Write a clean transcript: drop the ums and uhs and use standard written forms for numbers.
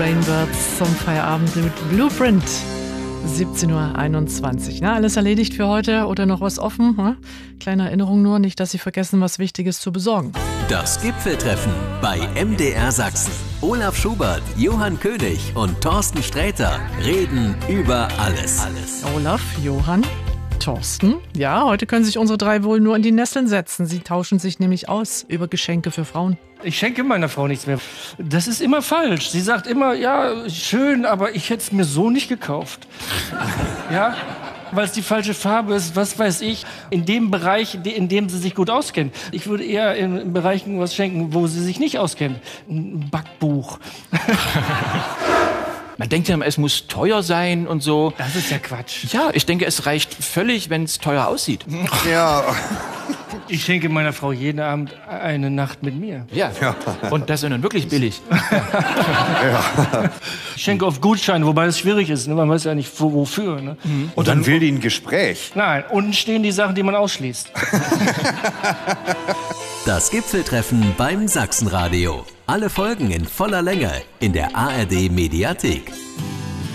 Rainbirds zum Feierabend mit Blueprint. 17:21 Uhr. Na, alles erledigt für heute oder noch was offen? Hm? Kleine Erinnerung nur, nicht, dass Sie vergessen, was Wichtiges zu besorgen. Das Gipfeltreffen bei MDR Sachsen. Olaf Schubert, Johann König und Thorsten Sträter reden über alles. Olaf, Johann, Thorsten. Ja, heute können sich unsere drei wohl nur in die Nesseln setzen. Sie tauschen sich nämlich aus über Geschenke für Frauen. Ich schenke meiner Frau nichts mehr. Das ist immer falsch. Sie sagt immer, ja, schön, aber ich hätte es mir so nicht gekauft. Ja, weil es die falsche Farbe ist, was weiß ich. In dem Bereich, in dem sie sich gut auskennt. Ich würde eher in Bereichen was schenken, wo sie sich nicht auskennt. Ein Backbuch. Man denkt ja immer, es muss teuer sein und so. Das ist ja Quatsch. Ja, ich denke, es reicht völlig, wenn es teuer aussieht. Ja. Ich schenke meiner Frau jeden Abend eine Nacht mit mir. Ja, und das ist dann wirklich billig. Ich schenke oft Gutscheine, wobei es schwierig ist. Ne? Man weiß ja nicht, wofür. Ne? Und dann will die ein Gespräch. Nein, unten stehen die Sachen, die man ausschließt. Das Gipfeltreffen beim Sachsenradio. Alle Folgen in voller Länge in der ARD Mediathek.